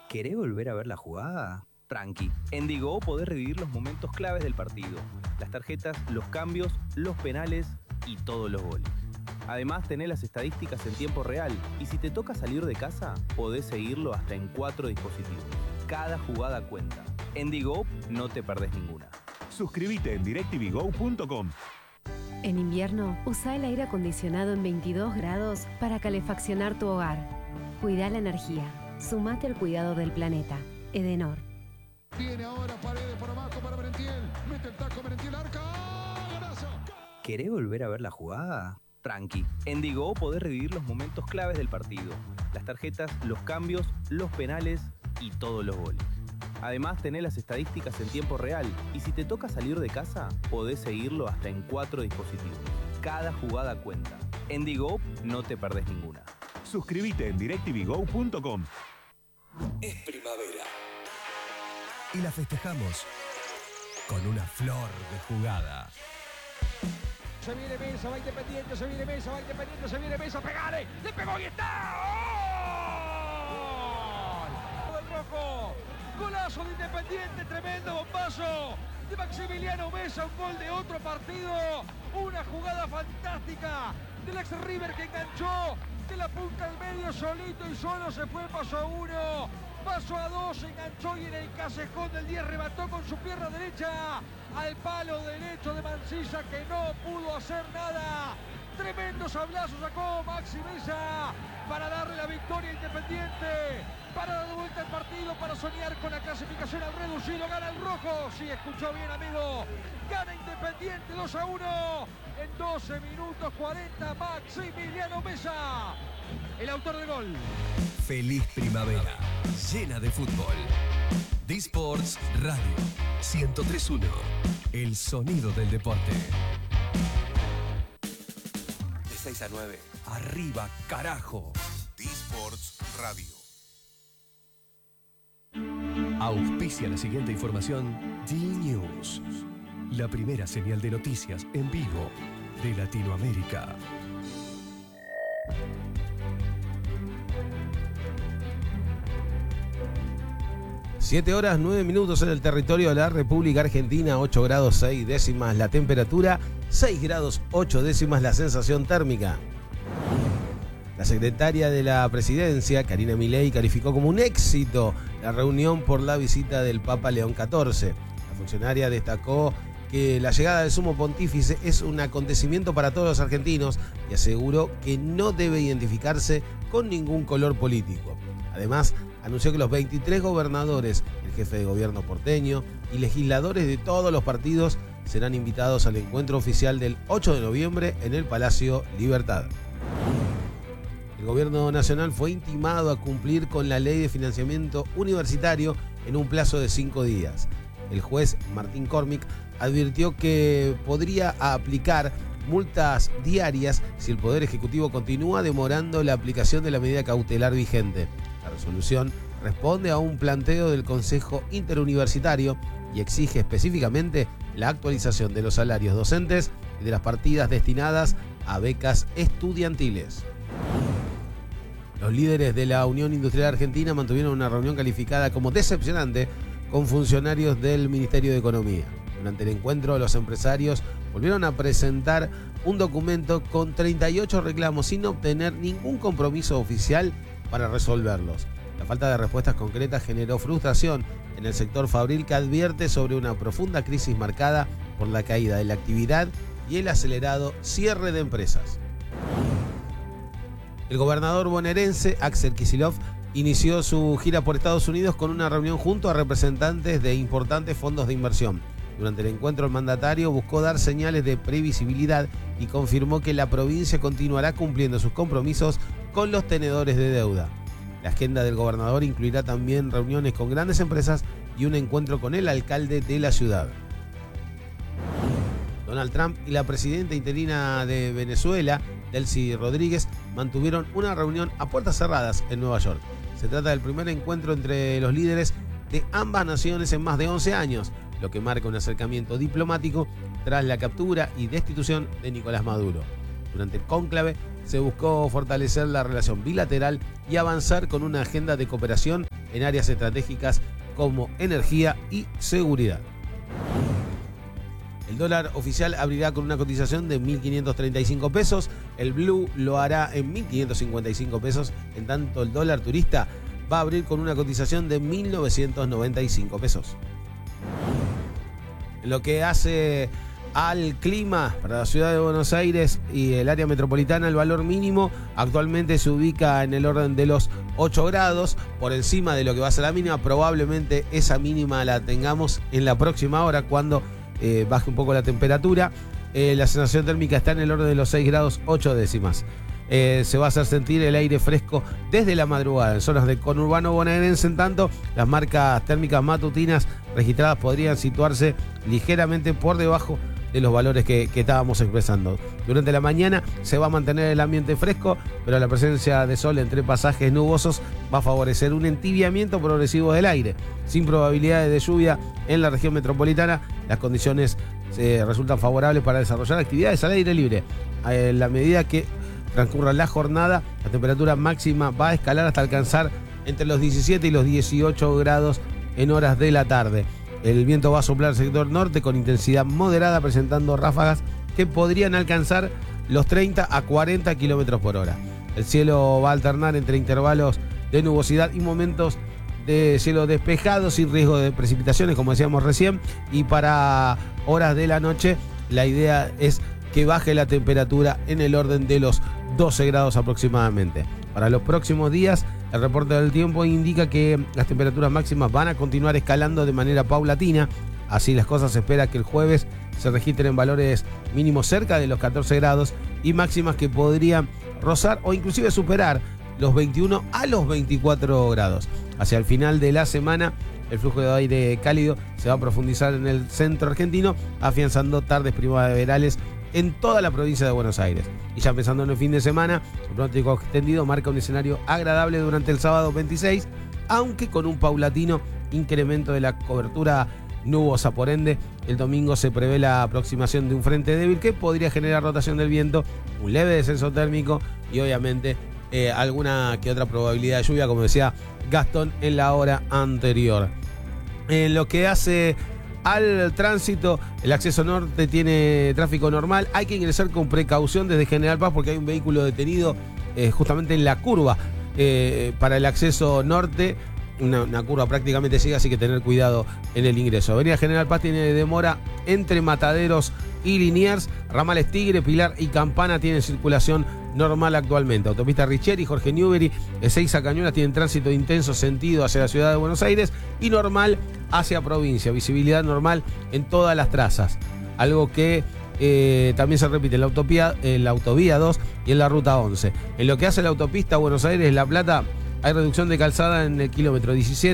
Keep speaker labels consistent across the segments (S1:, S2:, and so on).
S1: ¿Querés volver a ver la jugada? Tranqui, en Digo podés revivir los momentos claves del partido, las tarjetas, los cambios, los penales y todos los goles. Además tenés las estadísticas en tiempo real y si te toca salir de casa, podés seguirlo hasta en 4 dispositivos. Cada jugada cuenta. En Digo no te perdés ninguna.
S2: Suscríbete en directvgo.com.
S3: En invierno, usa el aire acondicionado en 22 grados para calefaccionar tu hogar. Cuida la energía. Sumate al cuidado del planeta. Edenor.
S4: Viene ahora Paredes por abajo para Merentiel. Mete el taco Merentiel, arca. ¡Golazo!
S1: ¿Querés volver a ver la jugada? Tranqui, en Digo podés revivir los momentos claves del partido, las tarjetas, los cambios, los penales y todos los goles. Además tenés las estadísticas en tiempo real y si te toca salir de casa, podés seguirlo hasta en 4 dispositivos. Cada jugada cuenta. En Digo no te perdés ninguna.
S2: Suscríbete en directvgo.com.
S5: Es primavera y la festejamos con una flor de jugada.
S6: Se viene Mesa, va Independiente, se viene Mesa, va Independiente, se viene Mesa, pegale, le pegó y está. ¡Gol! Del rojo, golazo de Independiente, tremendo bombazo de Maximiliano Mesa, un gol de otro partido, una jugada fantástica del ex River que enganchó de la punta al medio solito y solo se fue, paso a 1. Paso a 2, enganchó y en el callejón del 10 remató con su pierna derecha al palo derecho de Mancilla que no pudo hacer nada. Tremendo sablazo sacó Maxi Mesa para darle la victoria a Independiente, para dar vuelta el partido, para soñar con la clasificación al reducido. Gana el rojo, sí, escuchó bien amigo, gana Independiente 2-1 en 12 minutos 40. Maximiliano Mesa, el autor del gol.
S5: Feliz primavera, llena de fútbol. D-Sports Radio 103.1, el sonido del deporte. De 6 a 9, arriba carajo.
S7: D-Sports Radio.
S5: Auspicia la siguiente información D-News, la primera señal de noticias en vivo de Latinoamérica.
S8: Siete horas 9 minutos en el territorio de la República Argentina, 8 grados 6 décimas la temperatura, 6 grados 8 décimas la sensación térmica. La secretaria de la Presidencia, Karina Milei, calificó como un éxito la reunión por la visita del Papa León XIV. La funcionaria destacó que la llegada del Sumo Pontífice es un acontecimiento para todos los argentinos y aseguró que no debe identificarse con ningún color político. Además, anunció que los 23 gobernadores, el jefe de gobierno porteño y legisladores de todos los partidos serán invitados al encuentro oficial del 8 de noviembre en el Palacio Libertad. El gobierno nacional fue intimado a cumplir con la ley de financiamiento universitario en un plazo de 5 días. El juez Martín Cormick advirtió que podría aplicar multas diarias si el Poder Ejecutivo continúa demorando la aplicación de la medida cautelar vigente. La resolución responde a un planteo del Consejo Interuniversitario y exige específicamente la actualización de los salarios docentes y de las partidas destinadas a becas estudiantiles. Los líderes de la Unión Industrial Argentina mantuvieron una reunión calificada como decepcionante con funcionarios del Ministerio de Economía. Durante el encuentro, los empresarios volvieron a presentar un documento con 38 reclamos sin obtener ningún compromiso oficial para resolverlos. La falta de respuestas concretas generó frustración en el sector fabril, que advierte sobre una profunda crisis marcada por la caída de la actividad y el acelerado cierre de empresas. El gobernador bonaerense Axel Kicillof inició su gira por Estados Unidos con una reunión junto a representantes de importantes fondos de inversión. Durante el encuentro, el mandatario buscó dar señales de previsibilidad y confirmó que la provincia continuará cumpliendo sus compromisos con los tenedores de deuda. La agenda del gobernador incluirá también reuniones con grandes empresas y un encuentro con el alcalde de la ciudad. Donald Trump y la presidenta interina de Venezuela, Delcy Rodríguez, mantuvieron una reunión a puertas cerradas en Nueva York. Se trata del primer encuentro entre los líderes de ambas naciones en más de 11 años, lo que marca un acercamiento diplomático tras la captura y destitución de Nicolás Maduro. Durante el cónclave se buscó fortalecer la relación bilateral y avanzar con una agenda de cooperación en áreas estratégicas como energía y seguridad. El dólar oficial abrirá con una cotización de 1.535 pesos, el blue lo hará en 1.555 pesos, en tanto el dólar turista va a abrir con una cotización de 1.995 pesos. En lo que hace al clima para la ciudad de Buenos Aires y el área metropolitana, el valor mínimo actualmente se ubica en el orden de los 8 grados, por encima de lo que va a ser la mínima. Probablemente esa mínima la tengamos en la próxima hora cuando baje un poco la temperatura. La sensación térmica está en el orden de los 6 grados 8 décimas. Se va a hacer sentir el aire fresco desde la madrugada en zonas del conurbano bonaerense. En tanto, las marcas térmicas matutinas registradas podrían situarse ligeramente por debajo de los valores que estábamos expresando. Durante la mañana se va a mantener el ambiente fresco, pero la presencia de sol entre pasajes nubosos va a favorecer un entibiamiento progresivo del aire. Sin probabilidades de lluvia en la región metropolitana, las condiciones resultan favorables para desarrollar actividades al aire libre. A la medida que transcurra la jornada, la temperatura máxima va a escalar hasta alcanzar entre los 17 y los 18 grados en horas de la tarde. El viento va a soplar al sector norte con intensidad moderada, presentando ráfagas que podrían alcanzar los 30 a 40 kilómetros por hora. El cielo va a alternar entre intervalos de nubosidad y momentos de cielo despejado sin riesgo de precipitaciones, como decíamos recién, y para horas de la noche la idea es que baje la temperatura en el orden de los 12 grados aproximadamente. Para los próximos días, el reporte del tiempo indica que las temperaturas máximas van a continuar escalando de manera paulatina. Así las cosas, se espera que el jueves se registren valores mínimos cerca de los 14 grados y máximas que podrían rozar o inclusive superar los 21 a los 24 grados. Hacia el final de la semana, el flujo de aire cálido se va a profundizar en el centro argentino, afianzando tardes primaverales en toda la provincia de Buenos Aires. Y ya pensando en el fin de semana, el pronóstico extendido marca un escenario agradable durante el sábado 26, aunque con un paulatino incremento de la cobertura nubosa. Por ende, el domingo se prevé la aproximación de un frente débil que podría generar rotación del viento, un leve descenso térmico y obviamente alguna que otra probabilidad de lluvia, como decía Gastón en la hora anterior. En lo que hace al tránsito, el acceso norte tiene tráfico normal. Hay que ingresar con precaución desde General Paz porque hay un vehículo detenido justamente en la curva para el acceso norte. Una curva prácticamente ciega, así que tener cuidado en el ingreso. Avenida General Paz tiene demora entre Mataderos y Liniers. Ramales Tigre, Pilar y Campana tienen circulación normal actualmente. Autopista Richieri, Jorge Newbery, Ezeiza, Cañuelas tienen tránsito intenso sentido hacia la ciudad de Buenos Aires y normal hacia provincia. Visibilidad normal en todas las trazas. Algo que también se repite en la autovía 2 y en la ruta 11. En lo que hace la autopista Buenos Aires-La Plata, hay reducción de calzada en el kilómetro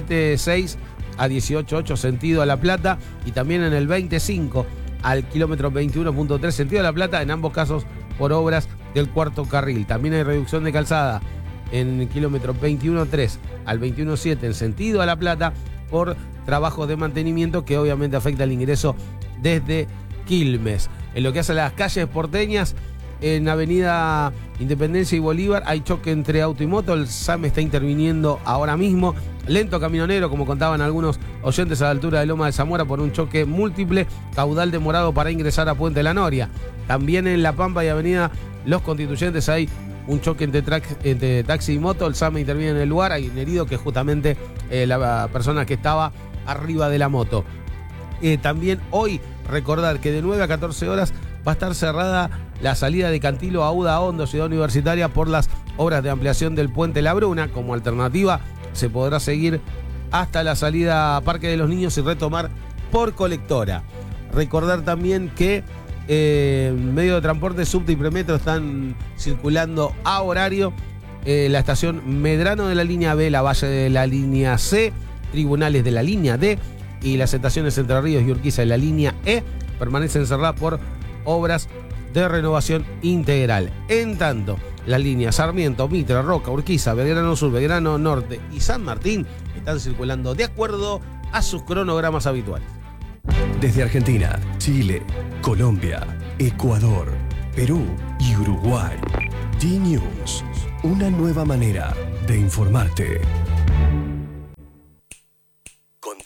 S8: 17.6 a 18.8 sentido a La Plata y también en el 25 al kilómetro 21.3 sentido a La Plata, en ambos casos por obras del cuarto carril. También hay reducción de calzada en el kilómetro 21.3 al 21.7 en sentido a La Plata por trabajos de mantenimiento que obviamente afecta el ingreso desde Quilmes. En lo que hace a las calles porteñas, en Avenida Independencia y Bolívar hay choque entre auto y moto. El SAM está interviniendo ahora mismo. Lento caminonero, como contaban algunos oyentes, a la altura de Loma de Zamora por un choque múltiple. Caudal demorado para ingresar a Puente La Noria. También en La Pampa y Avenida Los Constituyentes hay un choque entre taxi y moto. El SAM interviene en el lugar. Hay un herido que es justamente la persona que estaba arriba de la moto. También hoy recordar que de 9 a 14 horas va a estar cerrada la salida de Cantilo a Uda Hondo, Ciudad Universitaria, por las obras de ampliación del puente La Bruna. Como alternativa, se podrá seguir hasta la salida a Parque de los Niños y retomar por Colectora. Recordar también que medio de transporte, subte y premetro están circulando a horario. La estación Medrano de la línea B, la Valle de la línea C, Tribunales de la línea D y las estaciones Entre Ríos y Urquiza de la línea E permanecen cerradas por obras de renovación integral. En tanto, las líneas Sarmiento, Mitre, Roca, Urquiza, Belgrano Sur, Belgrano Norte y San Martín están circulando de acuerdo a sus cronogramas habituales.
S5: Desde Argentina, Chile, Colombia, Ecuador, Perú y Uruguay. D-News, una nueva manera de informarte.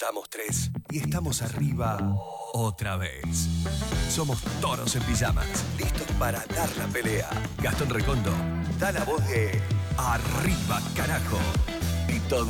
S5: Contamos 3 y estamos arriba otra vez. Somos toros en pijamas, listos para dar la pelea. Gastón Recondo da la voz de Arriba, carajo. Y todo